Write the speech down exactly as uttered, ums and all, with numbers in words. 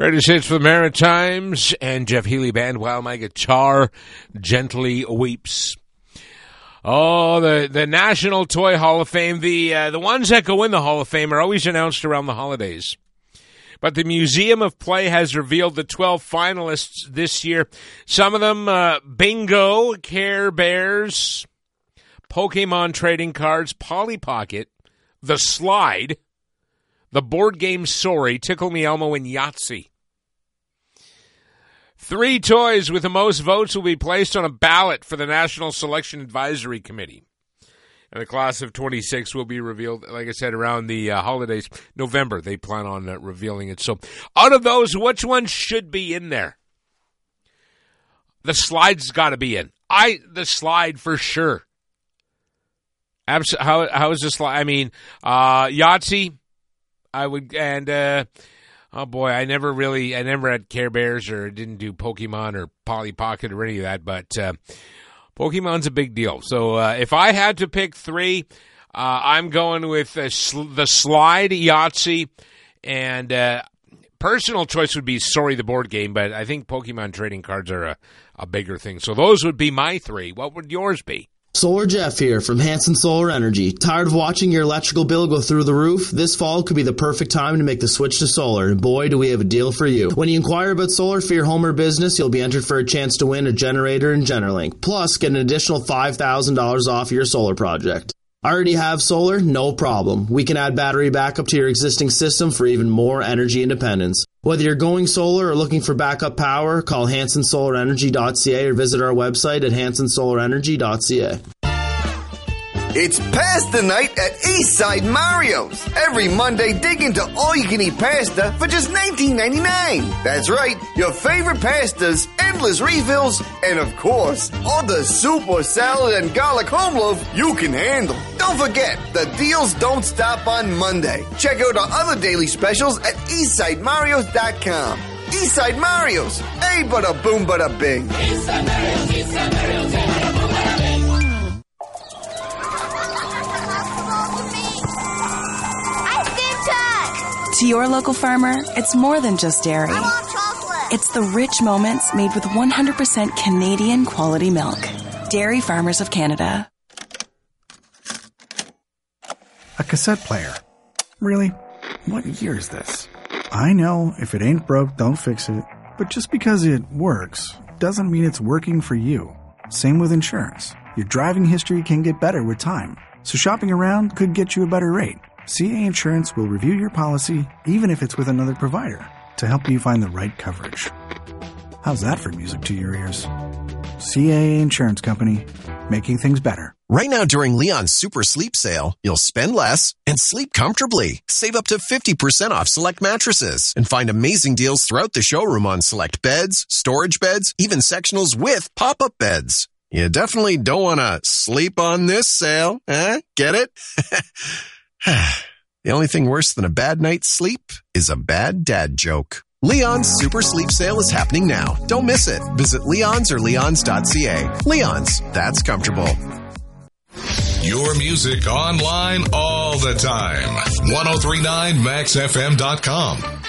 Greatest hits for the Maritimes and Jeff Healey Band, While My Guitar Gently Weeps. Oh, the, the National Toy Hall of Fame. The uh, the ones that go in the Hall of Fame are always announced around the holidays. But the Museum of Play has revealed the twelve finalists this year. Some of them, uh, Bingo, Care Bears, Pokemon Trading Cards, Polly Pocket, The Slide, the board game Sorry, Tickle Me Elmo, and Yahtzee. Three toys with the most votes will be placed on a ballot for the National Selection Advisory Committee. And the class of twenty-six will be revealed, like I said, around the uh, holidays. November, they plan on uh, revealing it. So out of those, which one should be in there? The Slide's got to be in. I The Slide for sure. Abs- how How is the Slide? I mean, uh, Yahtzee, I would, and... Uh, Oh, boy, I never really, I never had Care Bears or didn't do Pokemon or Polly Pocket or any of that, but uh, Pokemon's a big deal. So uh, if I had to pick three, uh, I'm going with uh, sl- the Slide, Yahtzee, and uh, personal choice would be Sorry, the board game, but I think Pokemon trading cards are a, a bigger thing. So those would be my three. What would yours be? Solar Jeff here from Hanson Solar Energy. Tired of watching your electrical bill go through the roof? This fall could be the perfect time to make the switch to solar, and boy, do we have a deal for you. When you inquire about solar for your home or business, you'll be entered for a chance to win a generator and Generlink. Plus, get an additional five thousand dollars off your solar project. Already have solar? No problem. We can add battery backup to your existing system for even more energy independence. Whether you're going solar or looking for backup power, call Hanson Solar Energy dot C A or visit our website at Hanson Solar Energy dot C A. It's pasta night at Eastside Mario's. Every Monday, dig into all-you-can-eat pasta for just nineteen ninety-nine. That's right, your favorite pastas, endless refills, and of course, all the soup or salad and garlic home loaf you can handle. Don't forget, the deals don't stop on Monday. Check out our other daily specials at Eastside Marios dot com. Eastside Mario's, hey, bada boom, bada bing. Eastside Mario's, Eastside Mario's, hey, bada boom, bada bing. To your local farmer, it's more than just dairy. I want chocolate. It's the rich moments made with one hundred percent Canadian quality milk. Dairy Farmers of Canada. A cassette player. Really? What year is this? I know, if it ain't broke, don't fix it. But just because it works doesn't mean it's working for you. Same with insurance. Your driving history can get better with time. So shopping around could get you a better rate. C A Insurance will review your policy, even if it's with another provider, to help you find the right coverage. How's that for music to your ears? C A A Insurance Company, making things better. Right now during Leon's Super Sleep Sale, you'll spend less and sleep comfortably. Save up to fifty percent off select mattresses and find amazing deals throughout the showroom on select beds, storage beds, even sectionals with pop-up beds. You definitely don't want to sleep on this sale, eh? Get it? The only thing worse than a bad night's sleep is a bad dad joke. Leon's Super Sleep Sale is happening now. Don't miss it. Visit Leon's or Leon's dot C A. Leon's, that's comfortable. Your music online all the time. ten thirty-nine max f m dot com.